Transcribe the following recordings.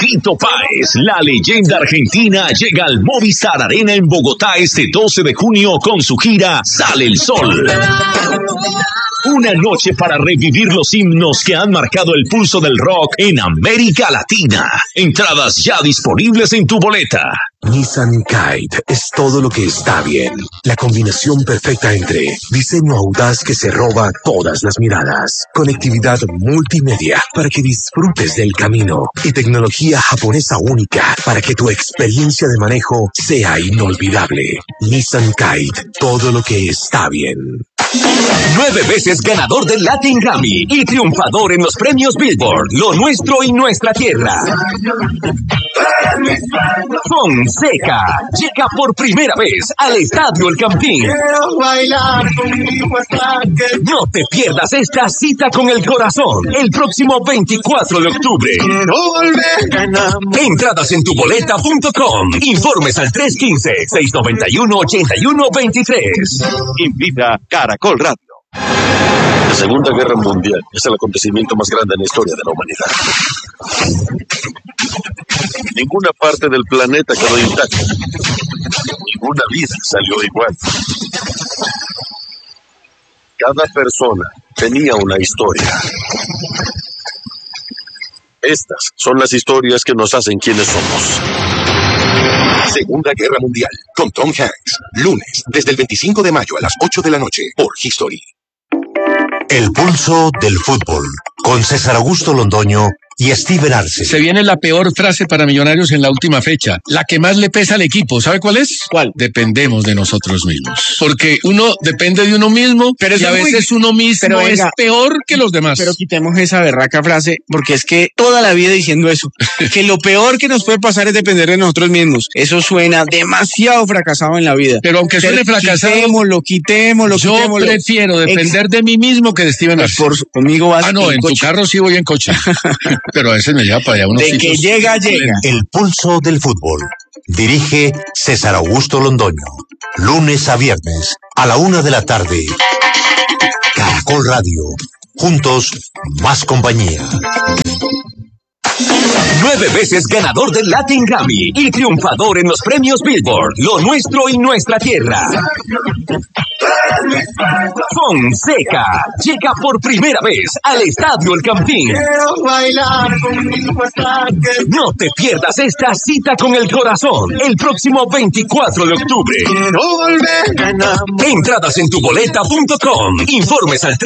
Fito Páez, la leyenda argentina, llega al Movistar Arena en Bogotá este 12 de junio con su gira Sale el Sol. Una noche para revivir los himnos que han marcado el pulso del rock en América Latina. Entradas ya disponibles en tu boleta. Nissan Kite es todo lo que está bien. La combinación perfecta entre diseño audaz que se roba todas las miradas, conectividad multimedia para que disfrutes del camino y tecnología japonesa única para que tu experiencia de manejo sea inolvidable. Nissan Kite, todo lo que está bien. 9 veces ganador del Latin Grammy y triunfador en los premios Billboard, Lo Nuestro y Nuestra Tierra. Fonseca llega por primera vez al Estadio El Campín. No te pierdas esta cita con el corazón el próximo 24 de octubre. Entradas en tuboleta.com. Informes al 315-691-8123. Invita Caracol Radio. La Segunda Guerra Mundial es el acontecimiento más grande en la historia de la humanidad. Ninguna parte del planeta quedó intacta. Ninguna vida salió igual. Cada persona tenía una historia. Estas son las historias que nos hacen quienes somos. Segunda Guerra Mundial, con Tom Hanks. Lunes, desde el 25 de mayo a las 8 de la noche, por History. El pulso del fútbol, con César Augusto Londoño y Steven Arce. Se viene la peor frase para Millonarios en la última fecha, la que más le pesa al equipo. ¿Sabe cuál es? ¿Cuál? Dependemos de nosotros mismos. Porque uno depende de uno mismo, pero y a veces uno mismo es peor que los demás. Pero quitemos esa berraca frase, porque es que toda la vida diciendo eso, que lo peor que nos puede pasar es depender de nosotros mismos. Eso suena demasiado fracasado en la vida. Pero aunque suene fracasado, quitémoslo. Yo prefiero depender de mí mismo que de Steven Arce. Conmigo vas en tu carro sí voy en coche. Pero a veces me lleva para allá unos sitios. De que llega. El pulso del fútbol. Dirige César Augusto Londoño. Lunes a viernes a la 1 de la tarde. Caracol Radio. Juntos, más compañía. 9 veces ganador del Latin Grammy y triunfador en los premios Billboard, Lo Nuestro y Nuestra Tierra. Fonseca llega por primera vez al Estadio El Campín. No te pierdas esta cita con el corazón el próximo 24 de octubre. Entradas en tuboleta.com. Informes al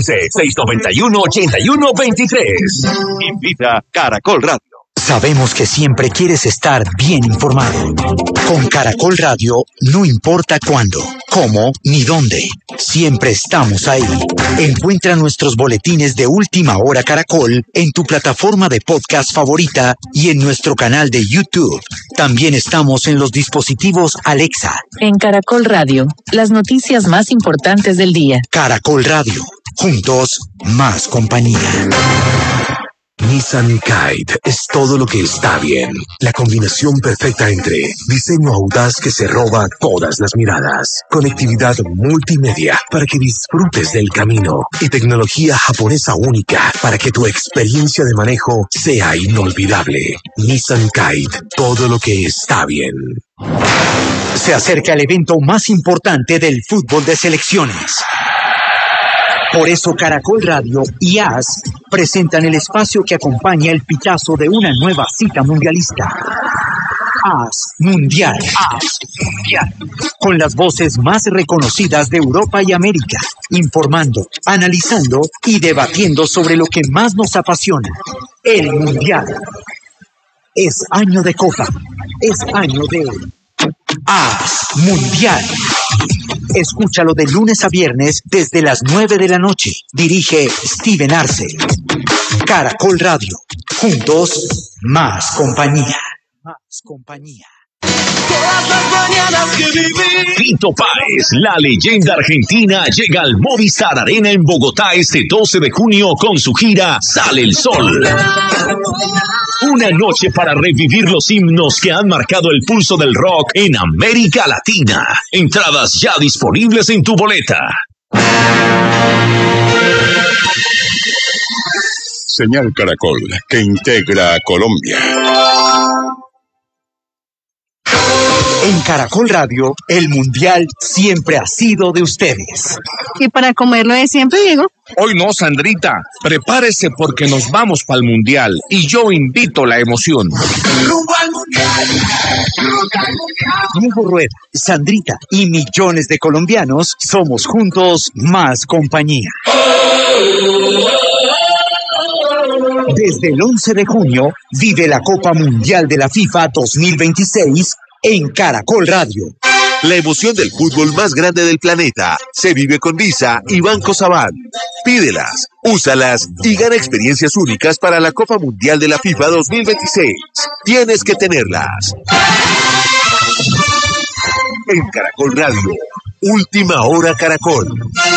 315-691-8123. Invita Caracol Radio. Sabemos que siempre quieres estar bien informado. Con Caracol Radio, no importa cuándo, cómo ni dónde, siempre estamos ahí. Encuentra nuestros boletines de Última Hora Caracol en tu plataforma de podcast favorita y en nuestro canal de YouTube. También estamos en los dispositivos Alexa. En Caracol Radio, las noticias más importantes del día. Caracol Radio, juntos, más compañía. Nissan Kite es todo lo que está bien. La combinación perfecta entre diseño audaz que se roba todas las miradas, conectividad multimedia para que disfrutes del camino y tecnología japonesa única para que tu experiencia de manejo sea inolvidable. Nissan Kite, todo lo que está bien. Se acerca el evento más importante del fútbol de selecciones. Por eso Caracol Radio y AS presentan el espacio que acompaña el pitazo de una nueva cita mundialista. AS Mundial. AS Mundial. Con las voces más reconocidas de Europa y América, informando, analizando y debatiendo sobre lo que más nos apasiona, el Mundial. Es año de Copa, es año de AS Mundial. Escúchalo de lunes a viernes desde las 9 de la noche. Dirige Steven Arce. Caracol Radio. Juntos, más compañía. Más compañía. Todas las mañanas que viví. Fito Páez, la leyenda argentina, llega al Movistar Arena en Bogotá este 12 de junio con su gira Sale el Sol. Una noche para revivir los himnos que han marcado el pulso del rock en América Latina. Entradas ya disponibles en tu boleta. Señal Caracol, que integra a Colombia. En Caracol Radio, el Mundial siempre ha sido de ustedes. Y para comerlo de siempre, Diego. Hoy no, Sandrita. Prepárese porque nos vamos para el Mundial y yo invito la emoción. ¡Rumbo al Mundial! Diego Rueda, Sandrita y millones de colombianos somos juntos más compañía. Desde el 11 de junio, vive la Copa Mundial de la FIFA 2026 en Caracol Radio. La emoción del fútbol más grande del planeta se vive con Visa y Banco Sabadell. Pídelas, úsalas y gana experiencias únicas para la Copa Mundial de la FIFA 2026. Tienes que tenerlas. En Caracol Radio, Última Hora Caracol.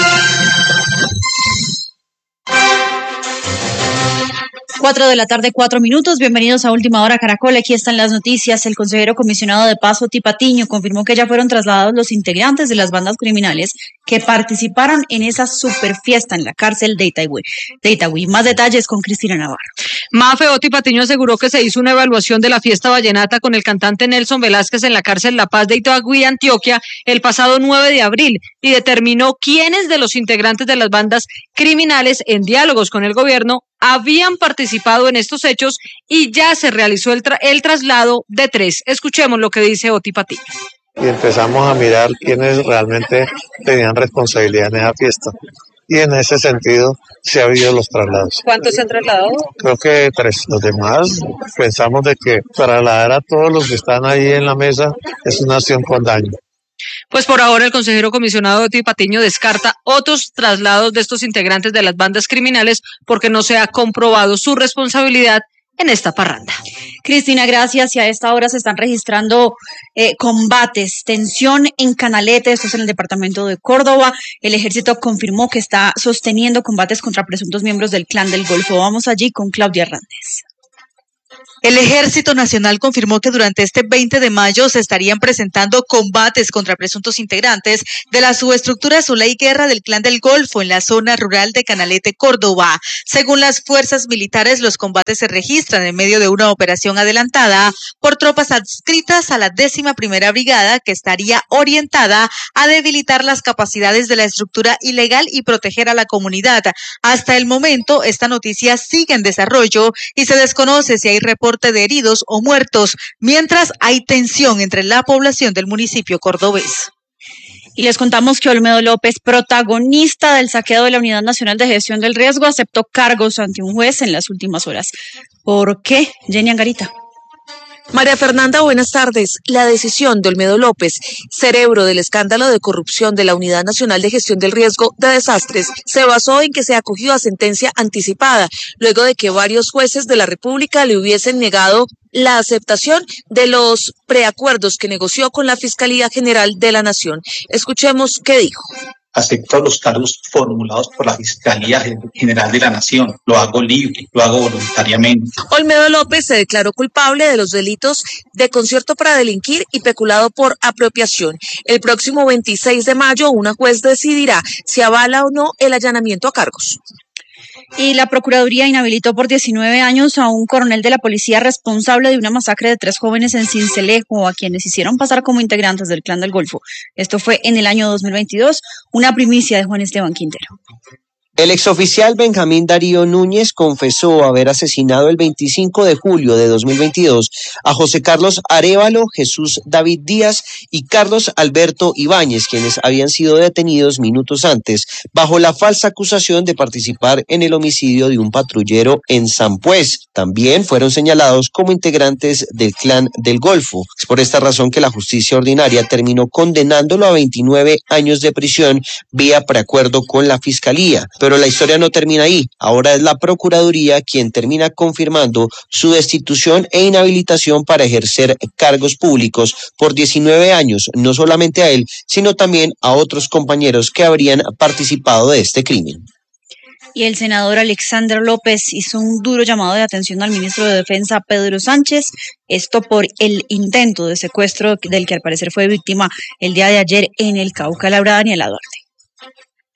4 de la tarde, 4 minutos. Bienvenidos a Última Hora Caracol. Aquí están las noticias. El consejero comisionado de paz, Oti Patiño, confirmó que ya fueron trasladados los integrantes de las bandas criminales que participaron en esa superfiesta en la cárcel de Itagüí. Más detalles con Cristina Navarro. Mafe, Oti Patiño aseguró que se hizo una evaluación de la fiesta vallenata con el cantante Nelson Velázquez en la cárcel La Paz de Itagüí, Antioquia, el pasado 9 de abril y determinó quiénes de los integrantes de las bandas criminales en diálogos con el gobierno habían participado en estos hechos y ya se realizó el traslado de 3. Escuchemos lo que dice Oti Patiño. Y empezamos a mirar quiénes realmente tenían responsabilidad en esa fiesta. Y en ese sentido se han habido los traslados. ¿Cuántos se han trasladado? Creo que 3. Los demás pensamos de que trasladar a todos los que están ahí en la mesa es una acción con daño. Pues por ahora el consejero comisionado Oti Patiño descarta otros traslados de estos integrantes de las bandas criminales porque no se ha comprobado su responsabilidad en esta parranda. Cristina, gracias. Y a esta hora se están registrando combates, tensión en Canalete, esto es en el departamento de Córdoba. El ejército confirmó que está sosteniendo combates contra presuntos miembros del Clan del Golfo. Vamos allí con Claudia Hernández. El Ejército Nacional confirmó que durante este 20 de mayo se estarían presentando combates contra presuntos integrantes de la subestructura Zuley Guerra del Clan del Golfo en la zona rural de Canalete, Córdoba. Según las fuerzas militares, los combates se registran en medio de una operación adelantada por tropas adscritas a la 11ª Brigada que estaría orientada a debilitar las capacidades de la estructura ilegal y proteger a la comunidad. Hasta el momento, esta noticia sigue en desarrollo y se desconoce si hay reporte de heridos o muertos, mientras hay tensión entre la población del municipio cordobés. Y les contamos que Olmedo López, protagonista del saqueo de la Unidad Nacional de Gestión del Riesgo, aceptó cargos ante un juez en las últimas horas. ¿Por qué? Jenny Angarita. María Fernanda, buenas tardes. La decisión de Olmedo López, cerebro del escándalo de corrupción de la Unidad Nacional de Gestión del Riesgo de Desastres, se basó en que se acogió a sentencia anticipada, luego de que varios jueces de la República le hubiesen negado la aceptación de los preacuerdos que negoció con la Fiscalía General de la Nación. Escuchemos qué dijo. Acepto los cargos formulados por la Fiscalía General de la Nación. Lo hago libre, lo hago voluntariamente. Olmedo López se declaró culpable de los delitos de concierto para delinquir y peculado por apropiación. El próximo 26 de mayo, una juez decidirá si avala o no el allanamiento a cargos. Y la Procuraduría inhabilitó por 19 años a un coronel de la policía responsable de una masacre de 3 jóvenes en Sincelejo, a quienes hicieron pasar como integrantes del Clan del Golfo. Esto fue en el año 2022, una primicia de Juan Esteban Quintero. El exoficial Benjamín Darío Núñez confesó haber asesinado el 25 de julio de 2022 a José Carlos Arévalo, Jesús David Díaz y Carlos Alberto Ibáñez, quienes habían sido detenidos minutos antes bajo la falsa acusación de participar en el homicidio de un patrullero en Sampués. También fueron señalados como integrantes del Clan del Golfo. Es por esta razón que la justicia ordinaria terminó condenándolo a 29 años de prisión vía preacuerdo con la Fiscalía. Pero la historia no termina ahí. Ahora es la Procuraduría quien termina confirmando su destitución e inhabilitación para ejercer cargos públicos por 19 años, no solamente a él, sino también a otros compañeros que habrían participado de este crimen. Y el senador Alexander López hizo un duro llamado de atención al ministro de Defensa, Pedro Sánchez, esto por el intento de secuestro del que al parecer fue víctima el día de ayer en el Cauca. Laura Daniela Duarte.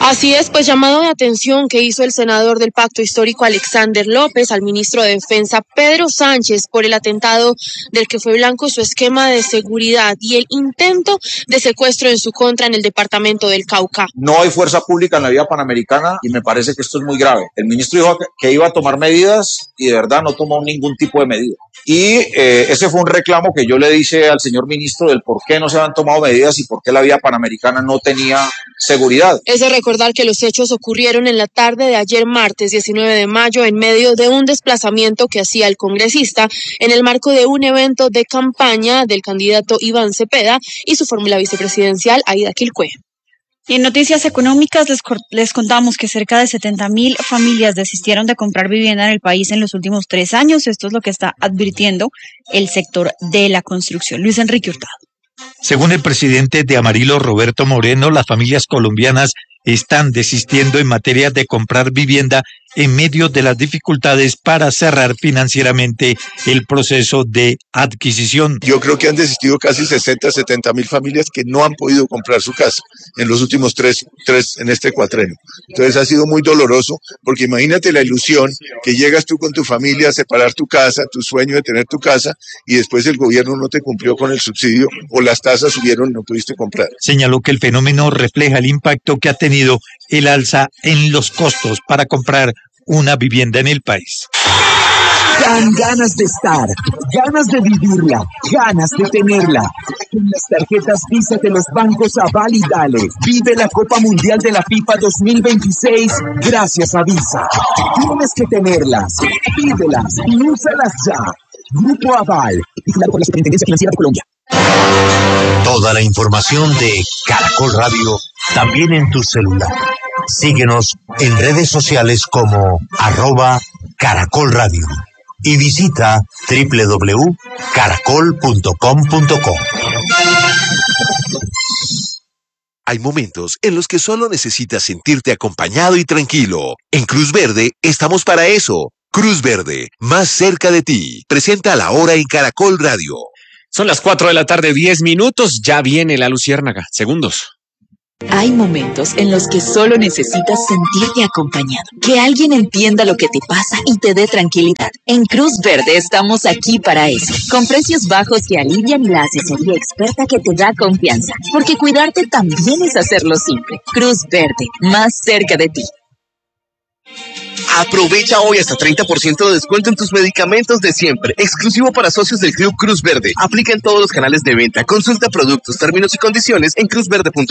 Así es, pues llamado de atención que hizo el senador del Pacto Histórico Alexander López al ministro de Defensa Pedro Sánchez por el atentado del que fue blanco su esquema de seguridad y el intento de secuestro en su contra en el departamento del Cauca. No hay fuerza pública en la vía panamericana y me parece que esto es muy grave. El ministro dijo que iba a tomar medidas y de verdad no tomó ningún tipo de medida. Y ese fue un reclamo que yo le hice al señor ministro del por qué no se habían tomado medidas y por qué la vía panamericana no tenía seguridad. Es de recordar que los hechos ocurrieron en la tarde de ayer martes 19 de mayo en medio de un desplazamiento que hacía el congresista en el marco de un evento de campaña del candidato Iván Cepeda y su fórmula vicepresidencial Aida Quilcue. Y en noticias económicas les contamos que cerca de 70.000 familias desistieron de comprar vivienda en el país en los últimos 3 años. Esto es lo que está advirtiendo el sector de la construcción. Luis Enrique Hurtado. Según el presidente de Amarillo, Roberto Moreno, las familias colombianas están desistiendo en materia de comprar vivienda en medio de las dificultades para cerrar financieramente el proceso de adquisición. Yo creo que han desistido casi 70.000 familias que no han podido comprar su casa en los últimos tres en este cuatrenio. Entonces ha sido muy doloroso porque imagínate la ilusión que llegas tú con tu familia a separar tu casa, tu sueño de tener tu casa y después el gobierno no te cumplió con el subsidio o las tasas subieron y no pudiste comprar. Señaló que el fenómeno refleja el impacto que ha tenido el alza en los costos para comprar una vivienda en el país. Dan ganas de estar, ganas de vivirla, ganas de tenerla. Con las tarjetas Visa de los bancos Aval y Dale, vive la Copa Mundial de la FIFA 2026 gracias a Visa. Tienes que tenerlas, pídelas y úsalas ya. Grupo Aval, vigilado por la Superintendencia Financiera de Colombia. Toda la información de Caracol Radio también en tu celular. Síguenos en redes sociales como @Caracol Radio y visita www.caracol.com.co. Hay momentos en los que solo necesitas sentirte acompañado y tranquilo. En Cruz Verde estamos para eso. Cruz Verde, más cerca de ti. Presenta La Hora en Caracol Radio. Son las 4 de la tarde, 10 minutos. Ya viene la luciérnaga. Segundos. Hay momentos en los que solo necesitas sentirte acompañado, que alguien entienda lo que te pasa y te dé tranquilidad. En Cruz Verde estamos aquí para eso, con precios bajos que alivian y la asesoría experta que te da confianza, porque cuidarte también es hacerlo simple. Cruz Verde, más cerca de ti. Aprovecha hoy hasta 30% de descuento en tus medicamentos de siempre, exclusivo para socios del Club Cruz Verde. Aplica en todos los canales de venta. Consulta productos, términos y condiciones en cruzverde.com.